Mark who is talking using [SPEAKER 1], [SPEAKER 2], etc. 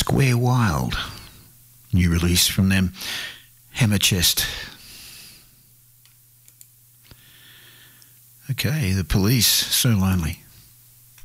[SPEAKER 1] Square Wild. New release from them, Hammer Chest. Okay, The Police, So Lonely.